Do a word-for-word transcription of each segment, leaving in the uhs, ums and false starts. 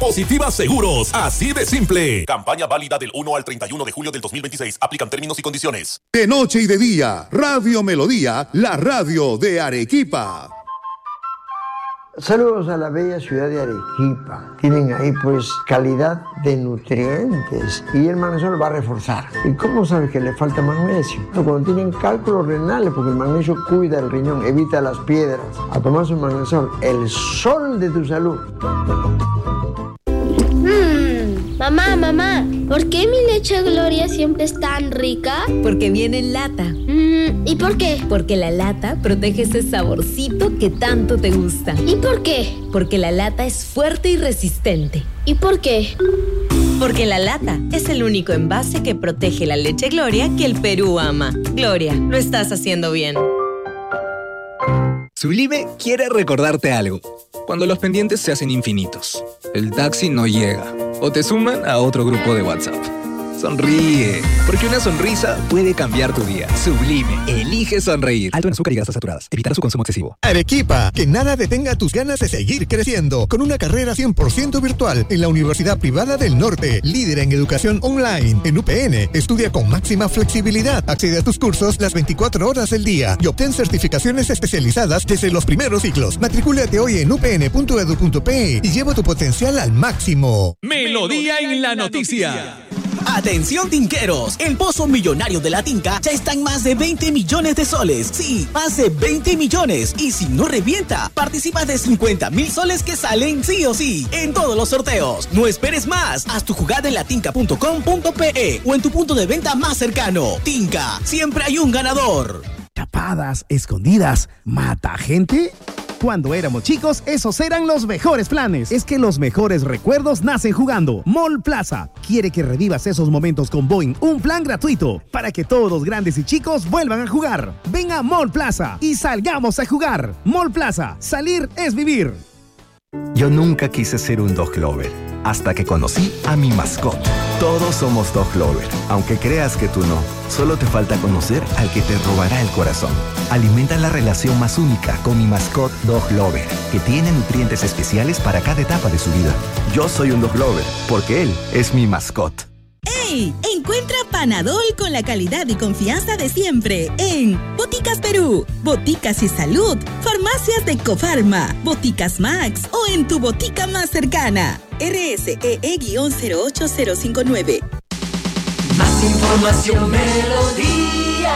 Positiva Seguros, así de simple. Campaña válida del uno al treinta y uno de julio del dos mil veintiséis. Aplican términos y condiciones. De noche y de día, Radio Melodía, la radio de Arequipa. Saludos a la bella ciudad de Arequipa. Tienen ahí pues calidad de nutrientes y el magnesio va a reforzar. ¿Y cómo sabes que le falta magnesio? Cuando tienen cálculos renales, porque el magnesio cuida el riñón, evita las piedras. A tomar su magnesio, el sol de tu salud. Mm, mamá, mamá, ¿por qué mi leche Gloria siempre es tan rica? Porque viene en lata. Mm, ¿y por qué? Porque la lata protege ese saborcito que tanto te gusta. ¿Y por qué? Porque la lata es fuerte y resistente. ¿Y por qué? Porque la lata es el único envase que protege la leche Gloria que el Perú ama. Gloria, lo estás haciendo bien. Sublime quiere recordarte algo. Cuando los pendientes se hacen infinitos, el taxi no llega o te suman a otro grupo de WhatsApp. Sonríe, porque una sonrisa puede cambiar tu día. Sublime, elige sonreír. Alto en azúcar y grasas saturadas. Evitar su consumo excesivo. Arequipa, que nada detenga tus ganas de seguir creciendo. Con una carrera cien por ciento virtual en la Universidad Privada del Norte, líder en educación online. En U P N, estudia con máxima flexibilidad. Accede a tus cursos las veinticuatro horas del día y obtén certificaciones especializadas desde los primeros ciclos. Matricúlate hoy en u p n punto e d u punto p e y lleva tu potencial al máximo. Melodía en la noticia. Atención tinqueros, el pozo millonario de la Tinca ya está en más de veinte millones de soles. Sí, más de veinte millones. Y si no revienta, participas de cincuenta mil soles que salen sí o sí en todos los sorteos. No esperes más, haz tu jugada en latinca punto com punto pe e o en tu punto de venta más cercano. Tinca, siempre hay un ganador. Tapadas, escondidas, mata gente. Cuando éramos chicos, esos eran los mejores planes. Es que los mejores recuerdos nacen jugando. Mall Plaza quiere que revivas esos momentos con Boeing. Un plan gratuito para que todos los grandes y chicos vuelvan a jugar. Ven a Mall Plaza y salgamos a jugar. Mall Plaza, salir es vivir. Yo nunca quise ser un dog lover, hasta que conocí a mi mascota. Todos somos dog lover, aunque creas que tú no. Solo te falta conocer al que te robará el corazón. Alimenta la relación más única con mi mascota Dog Lover, que tiene nutrientes especiales para cada etapa de su vida. Yo soy un dog lover, porque él es mi mascota. ¡Ey! Encuentra Panadol con la calidad y confianza de siempre en Boticas Perú, Boticas y Salud, Farmacias de Cofarma, Boticas Max o en tu botica más cercana. R S E E cero ocho cero cinco nueve. Más información, Melodía.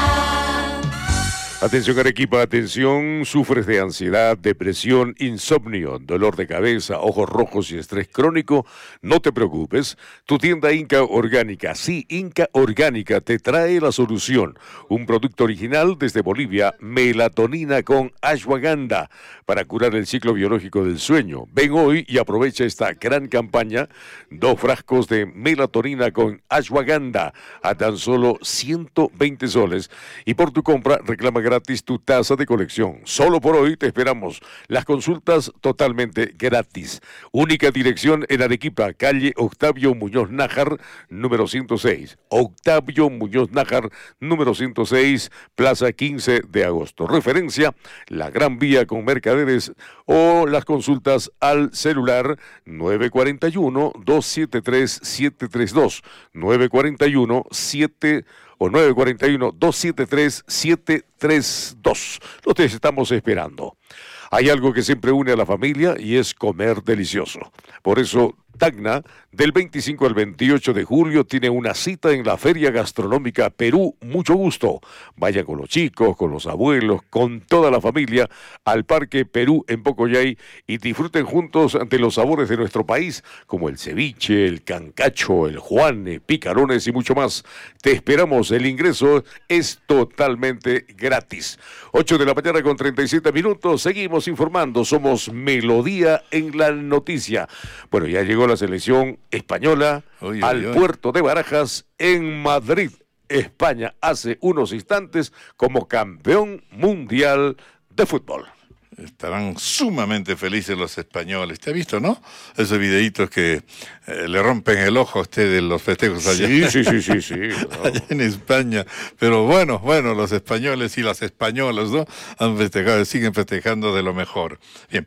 Atención Arequipa, atención, sufres de ansiedad, depresión, insomnio, dolor de cabeza, ojos rojos y estrés crónico, no te preocupes, tu tienda Inca Orgánica, sí, Inca Orgánica te trae la solución, un producto original desde Bolivia, melatonina con ashwagandha, para curar el ciclo biológico del sueño. Ven hoy y aprovecha esta gran campaña, dos frascos de melatonina con ashwagandha a tan solo ciento veinte soles y por tu compra reclama gratis tu taza de colección. Solo por hoy te esperamos. Las consultas totalmente gratis. Única dirección en Arequipa, calle Octavio Muñoz Nájar, número ciento seis. Octavio Muñoz Nájar, número ciento seis, Plaza quince de agosto. Referencia, la Gran Vía con Mercaderes o las consultas al celular nueve cuatro uno, dos siete tres, siete tres dos. nueve cuatro uno, siete o nueve cuatro uno, dos siete tres, siete tres dos. Los te estamos esperando. Hay algo que siempre une a la familia y es comer delicioso. Por eso, Tacna, del veinticinco al veintiocho de julio, tiene una cita en la Feria Gastronómica Perú. Mucho gusto. Vaya con los chicos, con los abuelos, con toda la familia al Parque Perú en Pocoyay y disfruten juntos de los sabores de nuestro país, como el ceviche, el cancacho, el juane, picarones y mucho más. Te esperamos. El ingreso es totalmente gratis. ocho de la mañana con treinta y siete minutos. Seguimos informando. Somos Melodía en la noticia. Bueno, ya llegó la selección española oye, al oye, puerto de Barajas en Madrid, España, hace unos instantes como campeón mundial de fútbol. Estarán sumamente felices los españoles. ¿Te ha visto, no? Esos videitos que eh, le rompen el ojo a usted de los festejos allá. Sí, sí, sí, sí, sí. No. Allá en España. Pero bueno, bueno, los españoles y las españolas, ¿no? Han festejado, siguen festejando de lo mejor. Bien.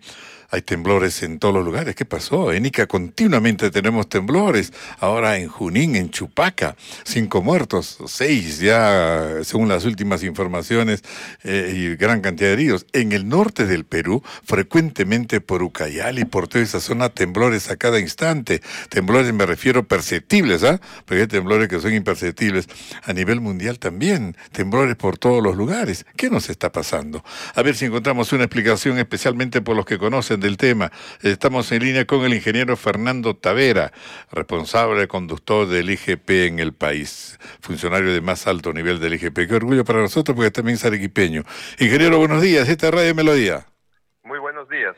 hay temblores en todos los lugares. ¿Qué pasó? En Ica continuamente tenemos temblores. Ahora en Junín, en Chupaca, cinco muertos, seis ya según las últimas informaciones, eh, y gran cantidad de heridos. En el norte del Perú, frecuentemente por Ucayali, por toda esa zona, temblores a cada instante. Temblores me refiero perceptibles, ¿ah? ¿eh? Porque hay temblores que son imperceptibles. A nivel mundial también, temblores por todos los lugares. ¿Qué nos está pasando? A ver si encontramos una explicación, especialmente por los que conocen del tema. Estamos en línea con el ingeniero Fernando Tavera, responsable conductor del I G P en el país, funcionario de más alto nivel del I G P. Qué orgullo para nosotros porque también es arequipeño. Ingeniero, buenos días. Esta es Radio Melodía. Muy buenos días.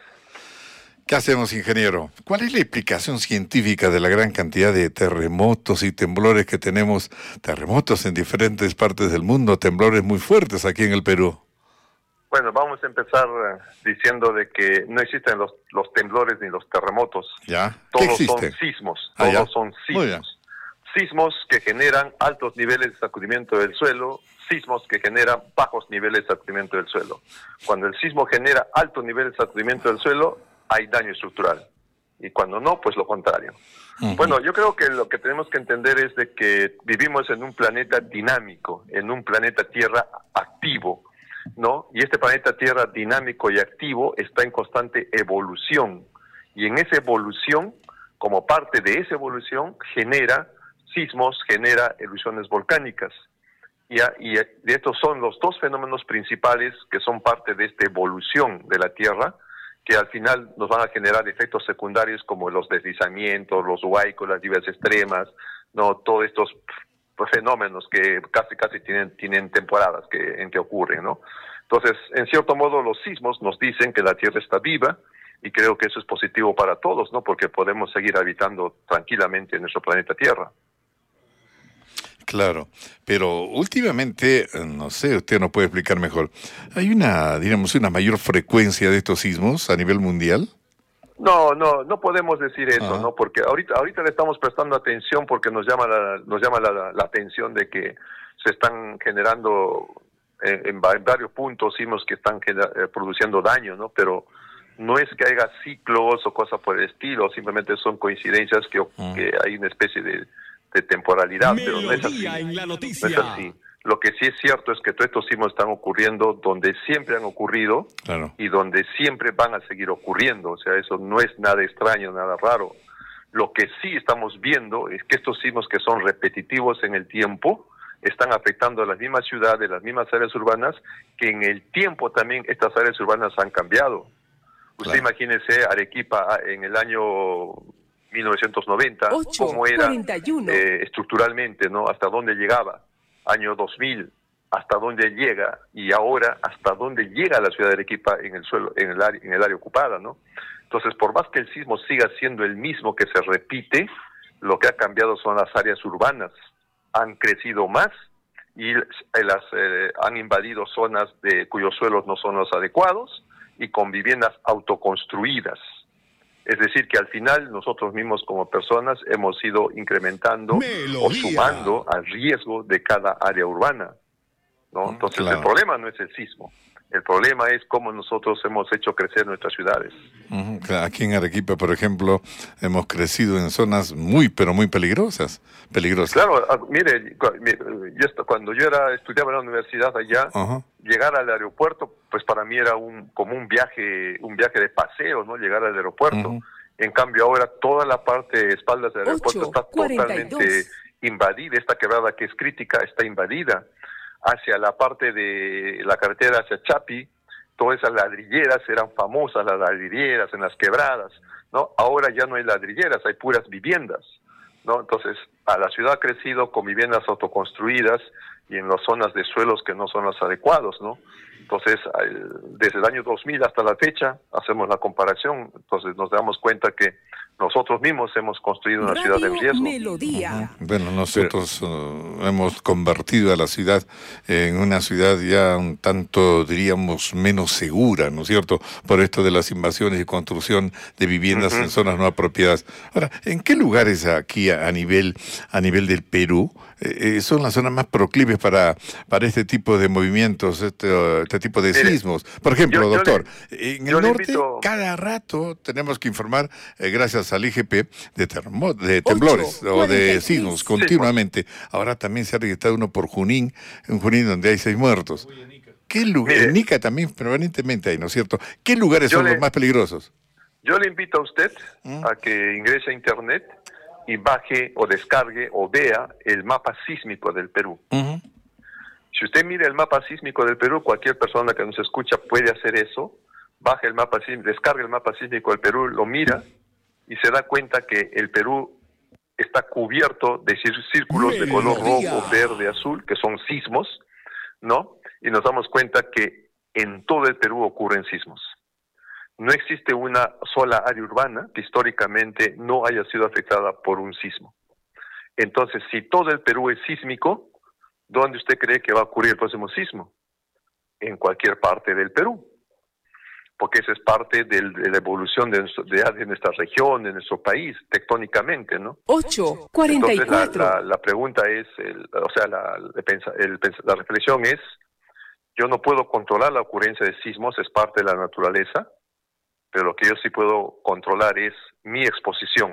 ¿Qué hacemos, ingeniero? ¿Cuál es la explicación científica de la gran cantidad de terremotos y temblores que tenemos? Terremotos en diferentes partes del mundo, temblores muy fuertes aquí en el Perú. Bueno, vamos a empezar uh, diciendo de que no existen los, los temblores ni los terremotos. ¿Ya? Todos ¿Qué existe? son sismos. Ah, todos ya. son sismos. Sismos que generan altos niveles de sacudimiento del suelo, sismos que generan bajos niveles de sacudimiento del suelo. Cuando el sismo genera alto nivel de sacudimiento del suelo, hay daño estructural. Y cuando no, pues lo contrario. Uh-huh. Bueno, yo creo que lo que tenemos que entender es de que vivimos en un planeta dinámico, en un planeta Tierra activo, ¿no? Y este planeta Tierra dinámico y activo está en constante evolución. Y en esa evolución, como parte de esa evolución, genera sismos, genera erupciones volcánicas. Y, y estos son los dos fenómenos principales que son parte de esta evolución de la Tierra, que al final nos van a generar efectos secundarios como los deslizamientos, los huaicos, las lluvias extremas, no, todos estos fenómenos que casi casi tienen tienen temporadas que en que ocurren, ¿no? Entonces, en cierto modo, los sismos nos dicen que la Tierra está viva y creo que eso es positivo para todos, ¿no? Porque podemos seguir habitando tranquilamente en nuestro planeta Tierra. Claro, pero últimamente, no sé, usted nos puede explicar mejor, ¿hay una, digamos, una mayor frecuencia de estos sismos a nivel mundial? No, no, no podemos decir eso, Ah. ¿no? Porque ahorita, ahorita le estamos prestando atención porque nos llama la, nos llama la, la atención de que se están generando en, en varios puntos sismos que están gener, eh, produciendo daño, ¿no? Pero no es que haya ciclos o cosas por el estilo, simplemente son coincidencias que, ah. que hay una especie de, de temporalidad, pero no es así. En la noticia. No es así. Lo que sí es cierto es que todos estos sismos están ocurriendo donde siempre han ocurrido, claro, y donde siempre van a seguir ocurriendo. O sea, eso no es nada extraño, nada raro. Lo que sí estamos viendo es que estos sismos que son repetitivos en el tiempo están afectando a las mismas ciudades, las mismas áreas urbanas, que en el tiempo también estas áreas urbanas han cambiado. Usted claro. imagínese Arequipa en el año mil novecientos noventa, ocho, cómo era eh, estructuralmente, ¿no? Hasta dónde llegaba. Año dos mil, hasta dónde llega, y ahora hasta dónde llega la ciudad de Arequipa en el suelo, en el área, en el área ocupada, ¿no? Entonces, por más que el sismo siga siendo el mismo que se repite, lo que ha cambiado son las áreas urbanas. Han crecido más y las eh, han invadido zonas de cuyos suelos no son los adecuados y con viviendas autoconstruidas. Es decir, que al final nosotros mismos como personas hemos ido incrementando Melodía. o sumando al riesgo de cada área urbana, ¿no? Entonces claro. el problema no es el sismo, el problema es cómo nosotros hemos hecho crecer nuestras ciudades. Uh-huh. Aquí en Arequipa, por ejemplo, hemos crecido en zonas muy, pero muy peligrosas. peligrosas. Claro, mire, yo, cuando yo era estudiaba en la universidad allá, uh-huh. llegar al aeropuerto, pues para mí era un como un viaje, un viaje de paseo, ¿no? Llegar al aeropuerto. Uh-huh. En cambio ahora toda la parte de espaldas del aeropuerto está totalmente invadida, esta quebrada que es crítica está invadida. Hacia la parte de la carretera hacia Chapi, todas esas ladrilleras eran famosas, las ladrilleras en las quebradas, ¿no? Ahora ya no hay ladrilleras, hay puras viviendas, ¿no? Entonces, a la ciudad ha crecido con viviendas autoconstruidas y en las zonas de suelos que no son los adecuados, ¿no? Entonces, desde el año dos mil hasta la fecha, hacemos la comparación, entonces nos damos cuenta que Nosotros mismos hemos construido una Radio ciudad en riesgo. Melodía. Bueno, nosotros uh, hemos convertido a la ciudad en una ciudad ya un tanto, diríamos, menos segura, ¿no es cierto? Por esto de las invasiones y construcción de viviendas uh-huh. en zonas no apropiadas. Ahora, ¿en qué lugares aquí a, a nivel a nivel del Perú eh, eh, son las zonas más proclives para, para este tipo de movimientos, este, este tipo de Mire, sismos? Por ejemplo, yo, yo doctor, le, en el norte invito... cada rato tenemos que informar, eh, gracias al I G P, de, termo, de temblores ocho, o de sismos continuamente. Ahora también se ha registrado uno por Junín, en Junín donde hay seis muertos. ¿Qué lugar? En Ica también permanentemente hay, ¿no es cierto? ¿Qué lugares son le, los más peligrosos? Yo le invito a usted ¿Mm? a que ingrese a internet y baje o descargue o vea el mapa sísmico del Perú. Uh-huh. Si usted mira el mapa sísmico del Perú, cualquier persona que nos escucha puede hacer eso, baja el mapa sísmico, descarga el mapa sísmico del Perú, lo mira y se da cuenta que el Perú está cubierto de círculos de color rojo, verde, azul, que son sismos, ¿no? Y nos damos cuenta que en todo el Perú ocurren sismos. No existe una sola área urbana que históricamente no haya sido afectada por un sismo. Entonces, si todo el Perú es sísmico, ¿dónde usted cree que va a ocurrir el próximo sismo? En cualquier parte del Perú. Porque esa es parte del, de la evolución de, nuestro, de, de nuestra región, de nuestro país, tectónicamente, ¿no? ocho cuarenta y cuatro. Entonces, la, la, la pregunta es, el, o sea, la, el, la reflexión es, yo no puedo controlar la ocurrencia de sismos, es parte de la naturaleza, pero lo que yo sí puedo controlar es mi exposición,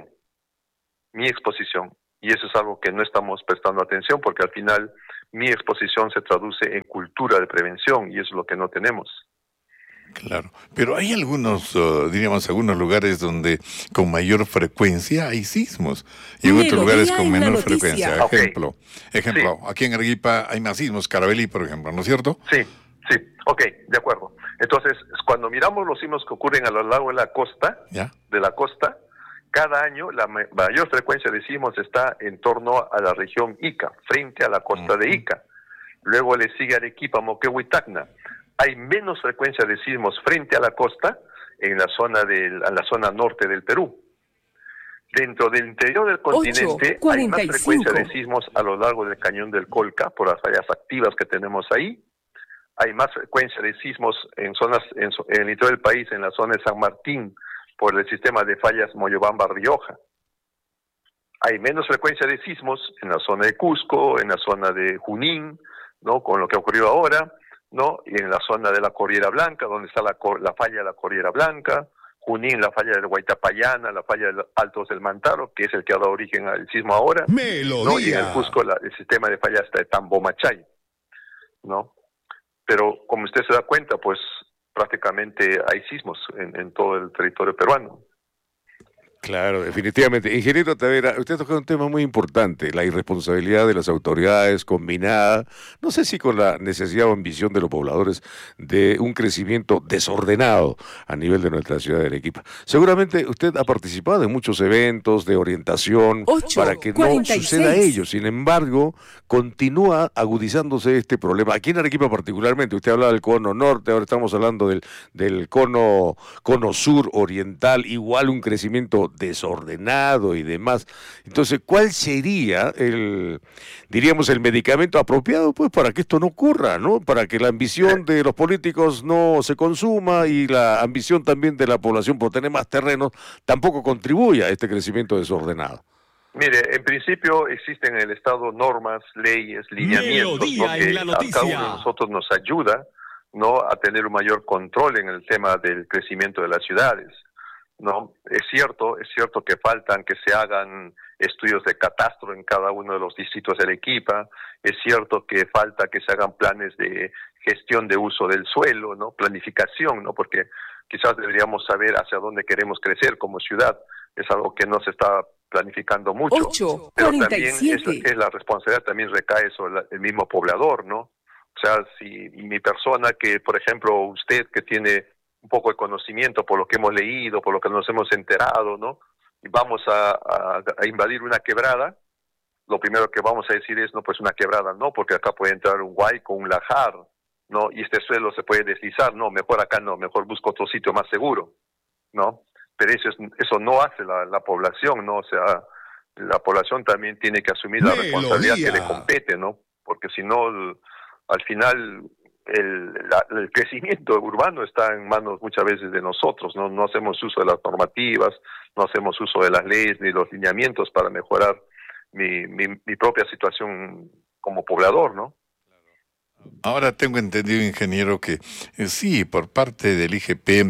mi exposición. Y eso es algo que no estamos prestando atención, porque al final mi exposición se traduce en cultura de prevención, y eso es lo que no tenemos. Claro, pero hay algunos, uh, diríamos, algunos lugares donde con mayor frecuencia hay sismos y en otros lugares con menor frecuencia. Okay. Ejemplo, ejemplo, sí. Aquí en Arequipa hay más sismos, Carabalí, por ejemplo, ¿no es cierto? Sí, sí, ok, de acuerdo. Entonces, cuando miramos los sismos que ocurren a lo largo de la costa, ¿Ya? de la costa, cada año la ma- mayor frecuencia de sismos está en torno a la región Ica, frente a la costa uh-huh. de Ica. Luego le sigue Arequipa, Moquegua y Tacna. Hay menos frecuencia de sismos frente a la costa en la zona del, en la zona norte del Perú. Dentro del interior del continente ocho, hay más frecuencia de sismos a lo largo del cañón del Colca, por las fallas activas que tenemos ahí. Hay más frecuencia de sismos en zonas en, en el interior del país, en la zona de San Martín, por el sistema de fallas Moyobamba-Rioja. Hay menos frecuencia de sismos en la zona de Cusco, en la zona de Junín, ¿no? Con lo que ha ocurrido ahora, ¿no? Y en la zona de la Cordillera Blanca, donde está la, la falla de la Cordillera Blanca, Junín, la falla del Huaytapallana, la falla de los Altos del Mantaro, que es el que ha dado origen al sismo ahora, Melodía. ¿no? Y en el Cusco la, el sistema de fallas está de Tambomachay, ¿no? Pero como usted se da cuenta, pues prácticamente hay sismos en, en todo el territorio peruano. Claro, definitivamente. Ingeniero Tavera, usted ha tocado un tema muy importante, la irresponsabilidad de las autoridades combinada, no sé si con la necesidad o ambición de los pobladores de un crecimiento desordenado a nivel de nuestra ciudad de Arequipa. Seguramente usted ha participado en muchos eventos de orientación ocho, para que cuarenta y seis. No suceda ello. Sin embargo, continúa agudizándose este problema. Aquí en Arequipa particularmente, usted hablaba del cono norte, ahora estamos hablando del, del cono, cono sur oriental, igual un crecimiento desordenado y demás. Entonces, ¿cuál sería el, diríamos, el medicamento apropiado pues para que esto no ocurra, ¿no? Para que la ambición de los políticos no se consuma y la ambición también de la población por tener más terrenos tampoco contribuya a este crecimiento desordenado. Mire, en principio existen en el Estado normas, leyes, lineamientos, ¿no? Que a cada uno de nosotros nos ayuda, ¿no? A tener un mayor control en el tema del crecimiento de las ciudades. No, es cierto, es cierto que faltan que se hagan estudios de catastro en cada uno de los distritos de Arequipa, es cierto que falta que se hagan planes de gestión de uso del suelo, ¿no? Planificación, ¿no? Porque quizás deberíamos saber hacia dónde queremos crecer como ciudad, es algo que no se está planificando mucho, ocho, pero también es, es la responsabilidad también recae sobre el mismo poblador, ¿no? O sea, si mi persona que, por ejemplo, usted que tiene un poco de conocimiento por lo que hemos leído, por lo que nos hemos enterado, ¿no? Y vamos a, a, a invadir una quebrada, lo primero que vamos a decir es, no, pues una quebrada no, porque acá puede entrar un huaico, un lajar, ¿no? Y este suelo se puede deslizar, no, mejor acá no, mejor busco otro sitio más seguro, ¿no? pero eso, es, eso no hace la, la población, ¿no? O sea, la población también tiene que asumir la responsabilidad que le compete, ¿no? Porque si no, el, al final el, la, el crecimiento urbano está en manos muchas veces de nosotros, ¿no? No hacemos uso de las normativas, no hacemos uso de las leyes ni los lineamientos para mejorar mi, mi, mi propia situación como poblador, ¿no? Ahora tengo entendido, ingeniero, que eh, sí, por parte del I G P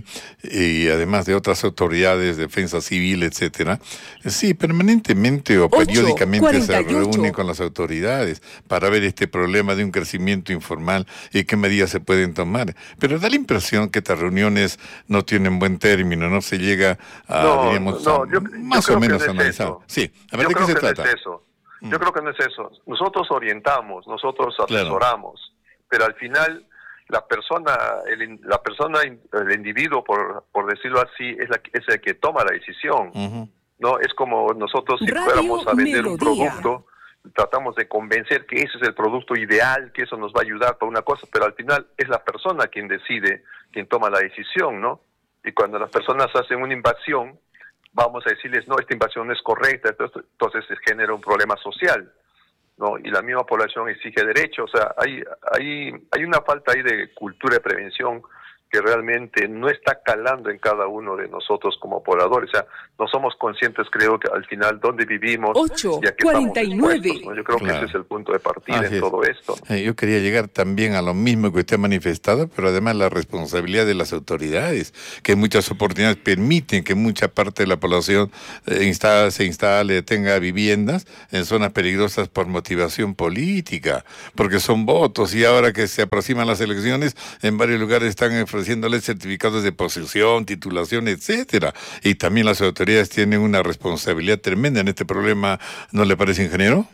y además de otras autoridades, defensa civil, etcétera, eh, sí, permanentemente o periódicamente se reúne con las autoridades para ver este problema de un crecimiento informal y qué medidas se pueden tomar. Pero da la impresión que estas reuniones no tienen buen término, no se llega a, no, digamos, no, a yo, más yo o menos no analizar. Eso. Sí, a ver, yo ¿de qué se que trata? No es eso. Mm. Yo creo que no es eso. Nosotros orientamos, nosotros asesoramos. Claro. Pero al final la persona, el, la persona, el individuo, por, por decirlo así, es, la, es el que toma la decisión. Uh-huh. No es como nosotros si Radio fuéramos a vender Melodía. Un producto, tratamos de convencer que ese es el producto ideal, que eso nos va a ayudar para una cosa, pero al final es la persona quien decide, quien toma la decisión, ¿no? Y cuando las personas hacen una invasión, vamos a decirles, no, esta invasión no es correcta, entonces se genera un problema social, ¿no? Y la misma población exige derechos. O sea, hay, hay, hay una falta ahí de cultura de prevención que realmente no está calando en cada uno de nosotros como pobladores. O sea, no somos conscientes, creo, que al final dónde vivimos ocho, y a qué cuarenta y nueve. estamos expuestos, ¿no? Yo creo claro. que ese es el punto de partida Así en todo es. esto. Eh, yo quería llegar también a lo mismo que usted ha manifestado, pero además la responsabilidad de las autoridades, que en muchas oportunidades permiten que mucha parte de la población eh, instale, se instale, tenga viviendas en zonas peligrosas por motivación política, porque son votos, y ahora que se aproximan las elecciones, en varios lugares están ofreciéndoles certificados de posesión, titulación, etcétera. Y también las autoridades tienen una responsabilidad tremenda en este problema, ¿no le parece, ingeniero?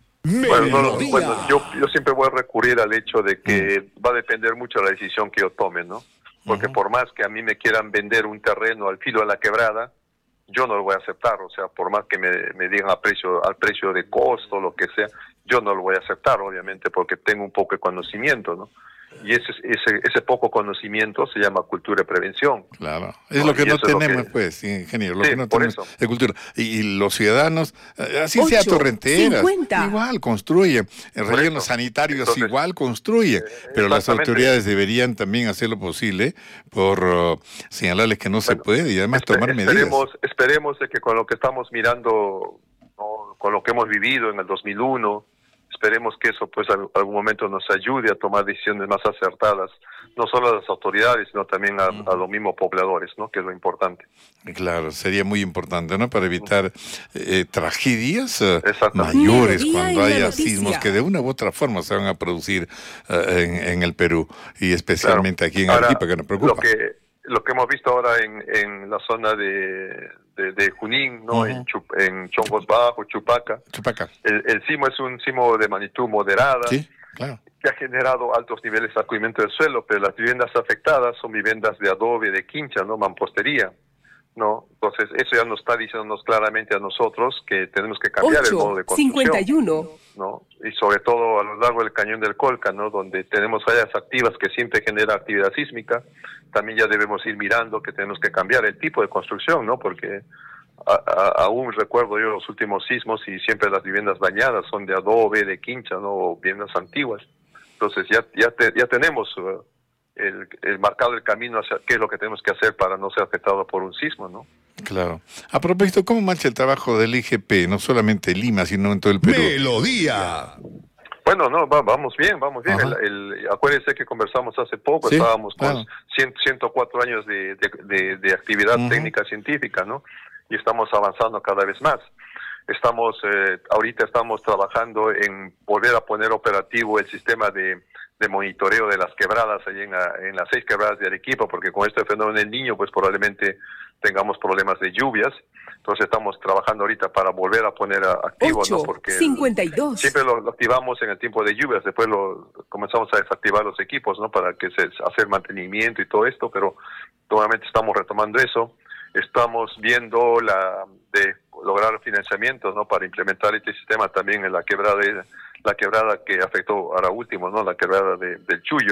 Bueno, no, bueno yo, yo siempre voy a recurrir al hecho de que mm. va a depender mucho de la decisión que yo tome, ¿no? Porque uh-huh. por más que a mí me quieran vender un terreno al filo de la quebrada, yo no lo voy a aceptar. O sea, por más que me, me digan a precio, al precio de costo, lo que sea, yo no lo voy a aceptar, obviamente, porque tengo un poco de conocimiento, ¿no? Y ese, ese ese poco conocimiento se llama cultura de prevención. Claro, es ¿no? lo que y no tenemos, que... pues, ingeniero, lo sí, que no tenemos eso. Es cultura. Y, y los ciudadanos, así Ocho, sea torrenteras, cincuenta. Igual construyen, en rellenos sanitarios Entonces, igual construyen, pero las autoridades deberían también hacer lo posible por uh, señalarles que no bueno, se puede y además esper, tomar esperemos, medidas. Esperemos de que con lo que estamos mirando, ¿no? Con lo que hemos vivido en el dos mil uno, esperemos que eso pues en algún momento nos ayude a tomar decisiones más acertadas, no solo a las autoridades, sino también a, a los mismos pobladores, ¿no? Que es lo importante. Claro, sería muy importante, ¿no? Para evitar eh, tragedias eh, mayores cuando haya sismos que de una u otra forma se van a producir eh, en, en el Perú y especialmente claro. aquí en ahora, Arequipa, que nos preocupa. Lo que, lo que hemos visto ahora en, en la zona de... De, de Junín, ¿no? Uh-huh. en, Chup, en Chongos Bajo, Chupaca. Chupaca. El, el sismo es un sismo de magnitud moderada, sí, claro. que ha generado altos niveles de sacudimiento del suelo, pero las viviendas afectadas son viviendas de adobe, de quincha, ¿no? Mampostería, ¿no? Entonces, eso ya nos está diciéndonos claramente a nosotros que tenemos que cambiar Ocho, el modo de construcción. cincuenta y uno. ¿No? Y sobre todo a lo largo del cañón del Colca, ¿no? Donde tenemos áreas activas que siempre generan actividad sísmica, también ya debemos ir mirando que tenemos que cambiar el tipo de construcción, ¿no? Porque a, a, aún recuerdo yo los últimos sismos y siempre las viviendas dañadas son de adobe, de quincha, ¿no? O viviendas antiguas. Entonces ya ya te, ya tenemos uh, el, el marcado el camino hacia qué es lo que tenemos que hacer para no ser afectado por un sismo, ¿no? Claro. A propósito, ¿cómo marcha el trabajo del I G P? No solamente en Lima, sino en todo el Perú. Melodía. Bueno, no, va, vamos bien, vamos bien. El, el, acuérdense que conversamos hace poco, ¿sí? Estábamos con claro. cien, ciento cuatro años de, de, de, de actividad uh-huh. técnica científica, ¿no? Y estamos avanzando cada vez más. Estamos, eh, ahorita estamos trabajando en volver a poner operativo el sistema de, de monitoreo de las quebradas allí en, la, en las seis quebradas de Arequipa, porque con este fenómeno del Niño, pues probablemente tengamos problemas de lluvias. Entonces estamos trabajando ahorita para volver a poner a, activo, Ocho, ¿no? Porque cincuenta y dos. Siempre lo, lo activamos en el tiempo de lluvias, después lo comenzamos a desactivar los equipos, ¿no? Para que se hacer mantenimiento y todo esto, pero nuevamente estamos retomando eso. Estamos viendo la de lograr financiamientos, ¿no? Para implementar este sistema también en la quebrada, la quebrada que afectó ahora último, ¿no? La quebrada de, del Chuyo.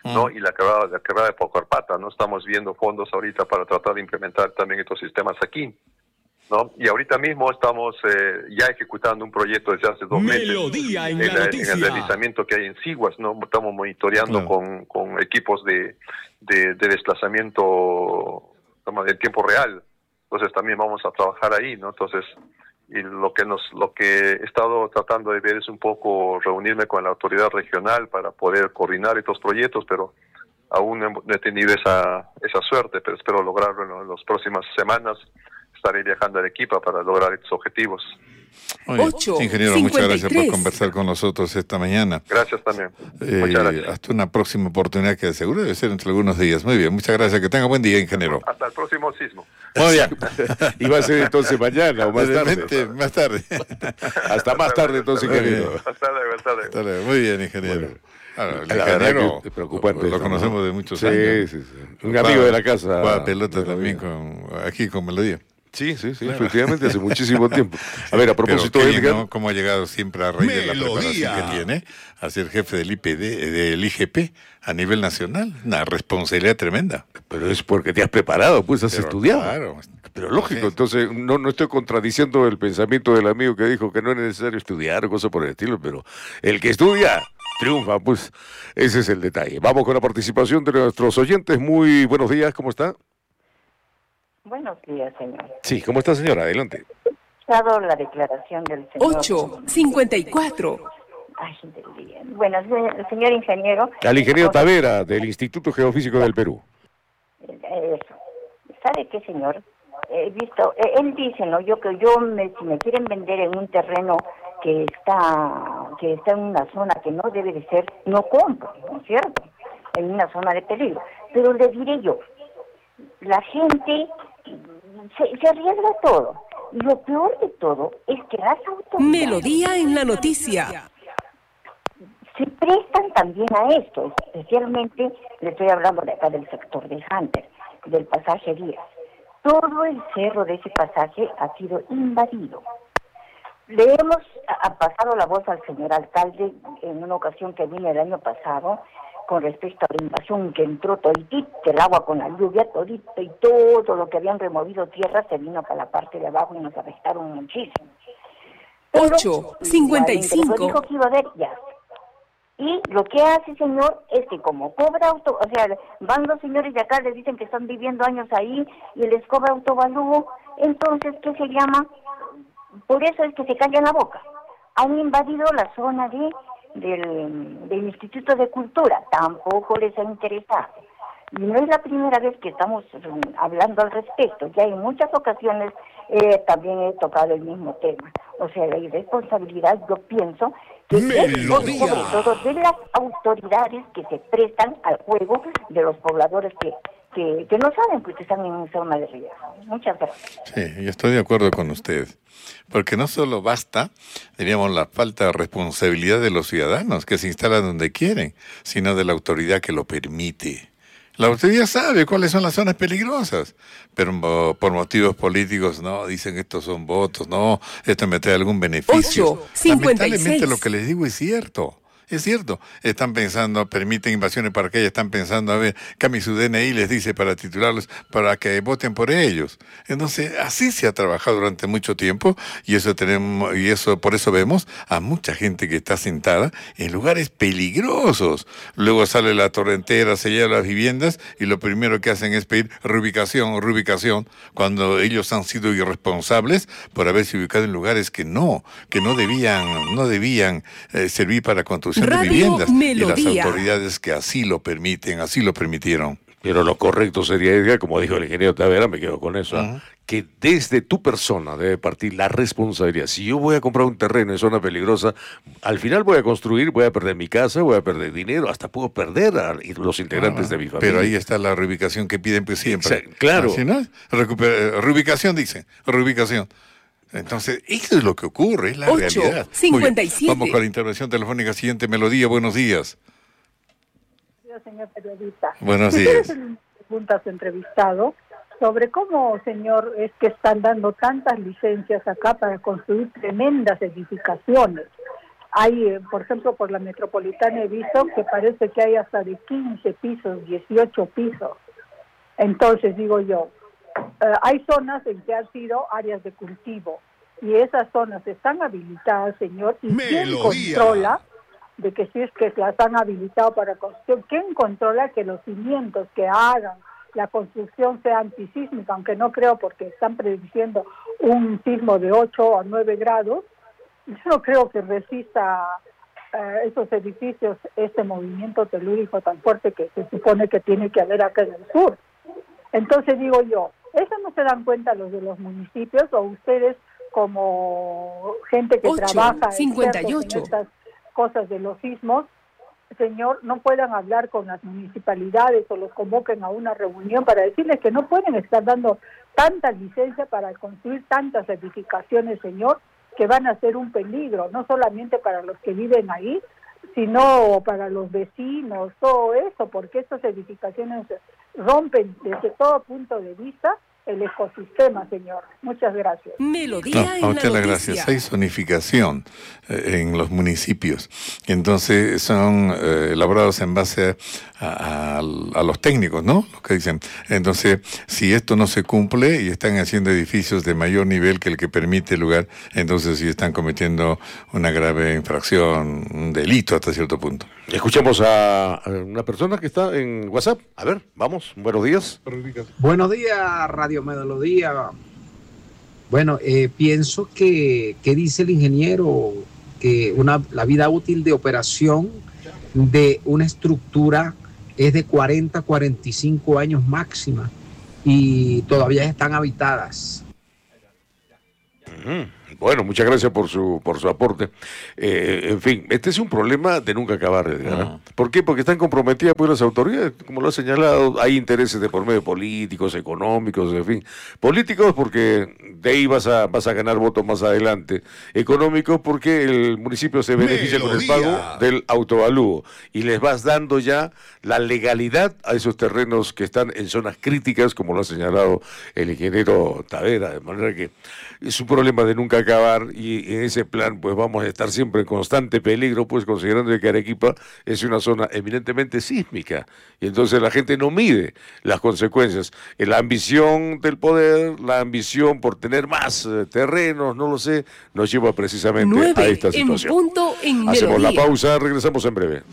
¿no? Y la quebrada, la quebrada de Pocorpata, ¿no? Estamos viendo fondos ahorita para tratar de implementar también estos sistemas aquí, ¿no? Y ahorita mismo estamos eh, ya ejecutando un proyecto desde hace dos meses Melodía en, en, la la, en el deslizamiento que hay en Siguas, ¿no? Estamos monitoreando claro. con, con equipos de, de, de desplazamiento en tiempo real. Entonces también vamos a trabajar ahí, ¿no? Entonces, y lo que nos, lo que he estado tratando de ver es un poco reunirme con la autoridad regional para poder coordinar estos proyectos, pero aún no he tenido esa, esa suerte, pero espero lograrlo en, en las próximas semanas. Estaré viajando a Arequipa para lograr estos objetivos. Oye, ocho, ingeniero, cincuenta y tres. Muchas gracias por conversar con nosotros esta mañana. Gracias también. Eh, muchas gracias. Hasta una próxima oportunidad que seguro debe ser entre algunos días. Muy bien, muchas gracias. Que tenga buen día, ingeniero. Hasta el próximo sismo. Muy bien. Y va a ser entonces mañana o más tarde. Más tarde. Hasta más tarde entonces, ingeniero. Hasta luego, hasta luego. Hasta luego. Muy bien, ingeniero. Bueno. Claro, el la ingeniero es preocupante, lo, lo conocemos ¿no? de muchos sí, años. Sí, sí. Un amigo de la casa. Juega pelota también con, aquí con Melodía. Sí, sí, sí, claro. Efectivamente, hace muchísimo tiempo. A ver, a propósito de Edgar, ¿no? ¿Cómo ha llegado siempre a raíz de la preparación que tiene a ser jefe del I P D, del I G P a nivel nacional? Una responsabilidad tremenda. Pero es porque te has preparado, pues has Pero, estudiado. Claro. Pero lógico, entonces no, no estoy contradiciendo el pensamiento del amigo que dijo que no es necesario estudiar o cosas por el estilo, pero el que estudia triunfa, pues ese es el detalle. Vamos con la participación de nuestros oyentes. Muy buenos días, ¿cómo está? Buenos días, señor. Sí, ¿cómo está, señora? Adelante. Dado la declaración del señor... ocho cincuenta y cuatro. Ay, del día. Bueno, señor ingeniero... Al ingeniero Tavera, del Instituto Geofísico del Perú. Eso. ¿Sabe qué, señor? He visto... Él dice, ¿no? Yo que yo, me, si me quieren vender en un terreno que está, que está en una zona que no debe de ser, no compro, ¿no es cierto? En una zona de peligro. Pero le diré yo, la gente... Se, se arriesga todo. Y lo peor de todo es que las autoridades... Melodía en la noticia. Se prestan también a esto. Especialmente, le estoy hablando de acá del sector de Hunter, del pasaje Díaz. Todo el cerro de ese pasaje ha sido invadido. Le hemos ha pasado la voz al señor alcalde en una ocasión que vine el año pasado, con respecto a la invasión que entró todito, el agua con la lluvia, todito y todo lo que habían removido tierra se vino para la parte de abajo y nos afectaron muchísimo. ocho cincuenta y cinco. Dijo que iba a haber ya. Y lo que hace, señor, es que como cobra auto, o sea, van los señores de acá, les dicen que están viviendo años ahí y les cobra autovalúo, entonces, ¿qué se llama? Por eso es que se callan la boca. Han invadido la zona de Del, del Instituto de Cultura, tampoco les ha interesado. Y no es la primera vez que estamos hablando al respecto, ya en muchas ocasiones eh, también he tocado el mismo tema. O sea, la irresponsabilidad, yo pienso que es por, sobre todo de las autoridades que se prestan al juego de los pobladores que, que, que no saben que están en una zona de riesgo. Muchas gracias. Sí, yo estoy de acuerdo con usted. Porque no solo basta, diríamos, la falta de responsabilidad de los ciudadanos que se instalan donde quieren, sino de la autoridad que lo permite. La autoridad sabe cuáles son las zonas peligrosas, pero por motivos políticos, no, dicen que estos son votos, no, esto me trae algún beneficio. ocho cincuenta y seis. Lamentablemente lo que les digo es cierto. Es cierto, están pensando, permiten invasiones para que ellos están pensando, a ver, cambien su D N I, les dice para titularlos, para que voten por ellos. Entonces, así se ha trabajado durante mucho tiempo y eso tenemos, y eso por eso vemos a mucha gente que está sentada en lugares peligrosos. Luego sale la torrentera, se lleva las viviendas y lo primero que hacen es pedir reubicación o reubicación cuando ellos han sido irresponsables por haberse ubicado en lugares que no, que no debían, no debían eh, servir para construcción de viviendas. Melodía. Y las autoridades que así lo permiten, así lo permitieron. Pero lo correcto sería, Edgar, como dijo el ingeniero Tavera, me quedo con eso, uh-huh. ¿eh? que desde tu persona debe partir la responsabilidad. Si yo voy a comprar un terreno en zona peligrosa, al final voy a construir, voy a perder mi casa, voy a perder dinero, hasta puedo perder a los integrantes ah, de mi familia. Pero ahí está la reubicación que piden pues siempre. Exacto, claro. ¿Sí, no? Recuper- reubicación, dicen, reubicación. Entonces, eso es lo que ocurre, es la ocho, realidad. cincuenta y siete. Vamos con la intervención telefónica siguiente, Melodía, buenos días. Señor periodista. Buenos días. Preguntas entrevistado sobre cómo, señor, es que están dando tantas licencias acá para construir tremendas edificaciones. hay, eh, por ejemplo, por la Metropolitana he visto que parece que hay hasta de quince pisos, dieciocho pisos. Entonces, digo yo, eh, hay zonas en que han sido áreas de cultivo y esas zonas están habilitadas, señor, y ¿quién Melodía. controla de que si es que las han habilitado para construcción? ¿Quién controla que los cimientos que hagan la construcción sea antisísmica? Aunque no creo, porque están prediciendo un sismo de ocho a nueve grados. Yo no creo que resista eh, esos edificios este movimiento telúrico tan fuerte que se supone que tiene que haber acá en el sur. Entonces digo yo, ¿eso no se dan cuenta los de los municipios o ustedes como gente que ocho, trabaja cincuenta y ocho. en estas cosas de los sismos, señor, no puedan hablar con las municipalidades o los convoquen a una reunión para decirles que no pueden estar dando tanta licencia para construir tantas edificaciones, señor, que van a ser un peligro, no solamente para los que viven ahí, sino para los vecinos, todo eso, porque estas edificaciones rompen desde todo punto de vista el ecosistema, señor. Muchas gracias. Melodía No, en a usted la las noticia. gracias. Hay zonificación eh, en los municipios. Entonces son eh, elaborados en base a, a, a los técnicos, ¿no? Lo que dicen. Entonces, si esto no se cumple y están haciendo edificios de mayor nivel que el que permite el lugar, entonces sí están cometiendo una grave infracción, un delito hasta cierto punto. Escuchamos a a una persona que está en WhatsApp. A ver, vamos. Buenos días. Buenos días, Radio Melodía. Bueno, eh, pienso que, que dice el ingeniero que una, la vida útil de operación de una estructura es de cuarenta a cuarenta y cinco años máxima y todavía están habitadas. Ujú. Bueno, muchas gracias por su por su aporte. Eh, en fin, este es un problema de nunca acabar, Edgar, ¿eh? ¿Por qué? Porque están comprometidas por las autoridades, como lo ha señalado, hay intereses de por medio políticos, económicos, en fin. Políticos porque de ahí vas a vas a ganar votos más adelante. Económicos porque el municipio se beneficia con el pago del autoavalúo y les vas dando ya la legalidad a esos terrenos que están en zonas críticas, como lo ha señalado el ingeniero Tavera, de manera que es un problema de nunca acabar y en ese plan pues vamos a estar siempre en constante peligro, pues considerando que Arequipa es una zona eminentemente sísmica y entonces la gente no mide las consecuencias. La ambición del poder, la ambición por tener más eh, terrenos, no lo sé, nos lleva precisamente nueve a esta en situación. punto en Hacemos Melodía. la pausa, regresamos en breve.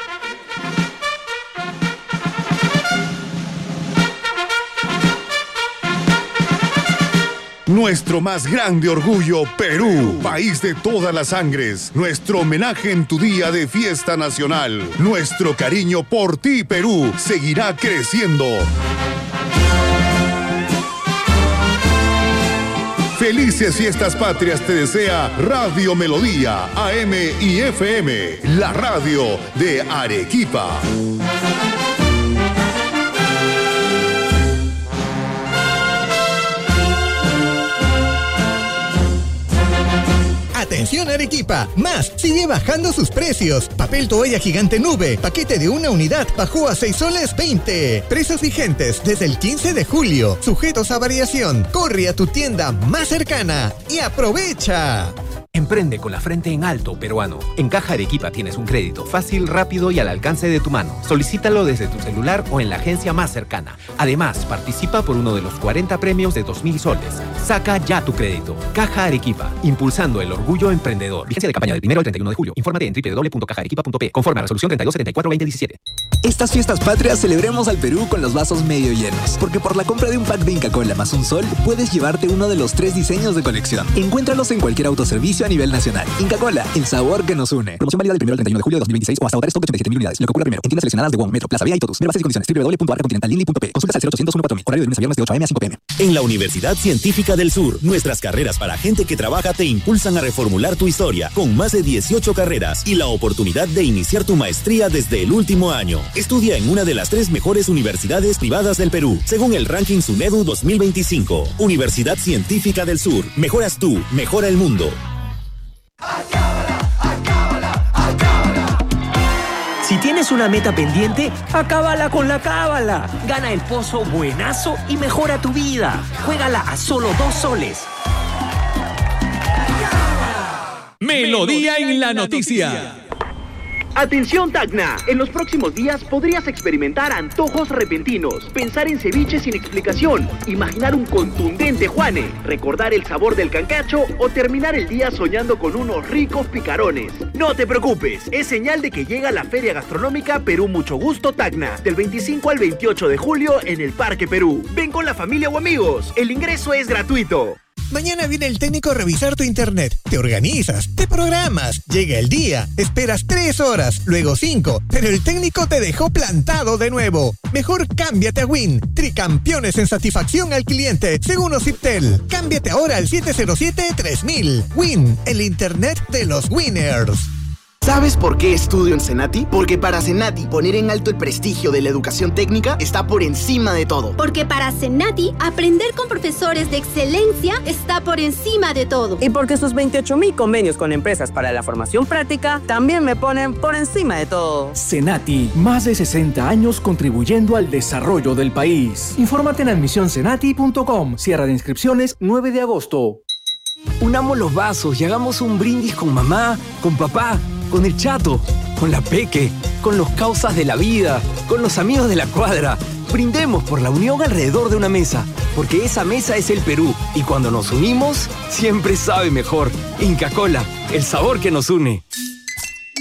Nuestro más grande orgullo, Perú, país de todas las sangres. Nuestro homenaje en tu día de fiesta nacional. Nuestro cariño por ti, Perú, seguirá creciendo. Felices fiestas patrias te desea Radio Melodía, A M y F M, la radio de Arequipa. Atención Arequipa, Más sigue bajando sus precios. Papel toalla gigante nube, paquete de una unidad bajó a seis soles veinte. Precios vigentes desde el quince de julio, sujetos a variación. Corre a tu tienda más cercana y aprovecha. Emprende con la frente en alto, peruano. En Caja Arequipa tienes un crédito fácil, rápido y al alcance de tu mano. Solicítalo desde tu celular o en la agencia más cercana. Además, participa por uno de los cuarenta premios de dos mil soles. Saca ya tu crédito. Caja Arequipa, impulsando el orgullo emprendedor. Vigencia de campaña del primero al treinta y uno de julio. Infórmate en doble u doble u doble u punto caja arequipa punto pe. Conforme a resolución treinta y dos setenta y cuatro veinte diecisiete. Estas fiestas patrias celebremos al Perú con los vasos medio llenos, porque por la compra de un pack de Inca Kola más un sol, puedes llevarte uno de los tres diseños de colección. Encuéntralos en cualquier autoservicio a nivel nacional. Inca Kola, el sabor que nos une. Promoción válida del primero al treinta y uno de julio de dos mil veintiséis o hasta agotar stock de ochenta y siete mil unidades. Lo que ocurra primero. En tiendas seleccionadas de Wong, Metro, Plaza Vía y Totus. Ver bases y condiciones. doble u doble u doble u punto arca continental linley punto pe. Consultas al cero ochocientos uno cuatro mil. Horario de lunes a viernes de ocho a eme a cinco pe eme. En la Universidad Científica del Sur, nuestras carreras para gente que trabaja te impulsan a reformular tu historia, con más de dieciocho carreras y la oportunidad de iniciar tu maestría desde el último año. Estudia en una de las tres mejores universidades privadas del Perú, según el ranking SUNEDU dos mil veinticinco. Universidad Científica del Sur. Mejoras tú, mejora el mundo. Si tienes una meta pendiente, acábala con la cábala. Gana el pozo buenazo y mejora tu vida. Juégala a solo dos soles. Melodía en la noticia. Atención Tacna, en los próximos días podrías experimentar antojos repentinos, pensar en ceviche sin explicación, imaginar un contundente Juane, recordar el sabor del cancacho o terminar el día soñando con unos ricos picarones. No te preocupes, es señal de que llega la Feria Gastronómica Perú Mucho Gusto Tacna, del veinticinco al veintiocho de julio en el Parque Perú. Ven con la familia o amigos, el ingreso es gratuito. Mañana viene el técnico a revisar tu internet. Te organizas, te programas, llega el día, esperas tres horas, luego cinco, pero el técnico te dejó plantado de nuevo. Mejor cámbiate a Win, tricampeones en satisfacción al cliente, según Ociptel. Cámbiate ahora al siete cero siete tres mil. Win, el internet de los winners. ¿Sabes por qué estudio en Senati? Porque para Senati poner en alto el prestigio de la educación técnica está por encima de todo. Porque para Senati aprender con profesores de excelencia está por encima de todo. Y porque sus veintiocho mil convenios con empresas para la formación práctica también me ponen por encima de todo. Senati, más de sesenta años contribuyendo al desarrollo del país. Infórmate en admisión senati punto com. Cierre de inscripciones nueve de agosto. Unamos los vasos y hagamos un brindis con mamá, con papá, con el chato, con la peque, con los causas de la vida, con los amigos de la cuadra. Brindemos por la unión alrededor de una mesa, porque esa mesa es el Perú. Y cuando nos unimos, siempre sabe mejor. Inca Kola, el sabor que nos une.